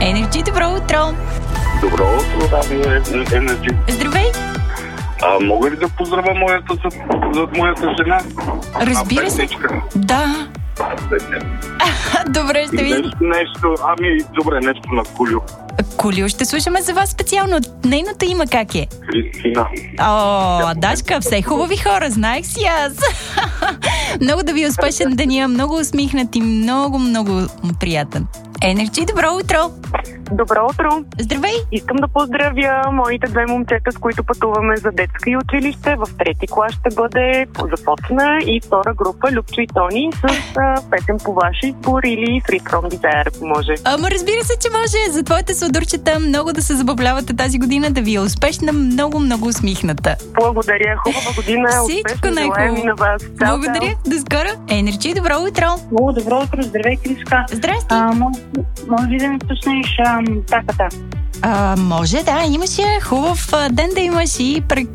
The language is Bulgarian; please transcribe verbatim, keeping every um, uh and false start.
Енерджи, добро утро! Добро утро, радио Енерджи. Здравей! А мога ли да поздравя моята за, за моята жена? Разбира се. Да. Добре, ще ви... Нещо, нещо, ами, добре, нещо на Колю. Колю, ще слушаме за вас специално. Нейното има как е? Кристина. О, Дашка, все хубави хора, знаех си аз. Много да ви успешен деня, много усмихнат и много, много приятен. Енерджи, добро утро! Добро утро! Здравей! Искам да поздравя моите две момчета, с които пътуваме за детска и училище. В трети клас ще бъде започна и втора група Любчо и Тони с а, песен по ваш избор или Free From Desire, ако може. Ама разбира се, че може. За твоите сладурчета много да се забавлявате тази година, да ви е успешна, много, много усмихната. Благодаря, хубава година. Всичко най-хубаво. На вас. Благодаря, до скоро. Енерджи, добро утро! Много добро утро, здравей, Кришка. Здрасти! А, може, може ли да ми пуснеш таката? А, може, да, имаше хубав а, ден да имаш и